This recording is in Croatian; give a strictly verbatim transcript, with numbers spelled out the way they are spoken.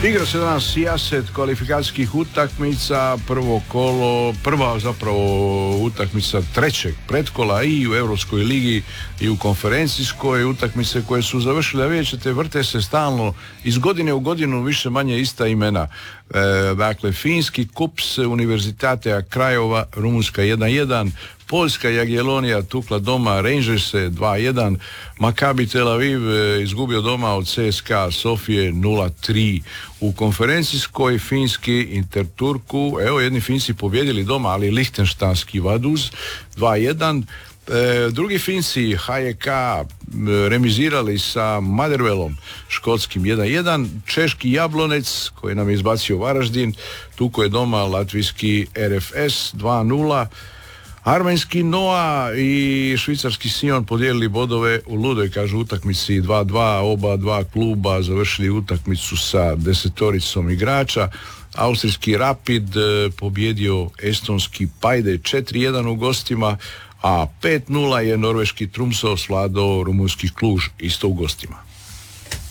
Igra se danas sijaset kvalifikacijskih utakmica, prvo kolo, prva zapravo utakmica trećeg pretkola i u Europskoj ligi i u konferencijskoj, utakmice koje su završile, vidjet ćete, vrte se stalno iz godine u godinu više manje ista imena. E, dakle, finski Kups Univerzitatea Krajova, Rumunjska jedan jedan, Poljska Jagiellonija tukla doma Rangerse dva jedan, Maccabi Tel Aviv e, izgubio doma od C S K A Sofije nula tri. U konferencijskoj finski Interturku, evo jedni Finci pobjedili doma, ali Lihtenštanski Vaduz dva jedan. E, drugi Finci H J K e, remizirali sa Motherwellom škotskim jedan jedan. Češki Jablonec koji nam je izbacio Varaždin tuko je doma latvijski R F S dva nula. Armenski Noa i švicarski Sion podijelili bodove u ludoj, kažu, utakmici dva dva. Oba dva kluba završili utakmicu sa desetoricom igrača. Austrijski Rapid e, pobjedio estonski Pajde četiri jedan u gostima, a pet nula je norveški Tromsø svladao rumunjski Kluž isto u gostima.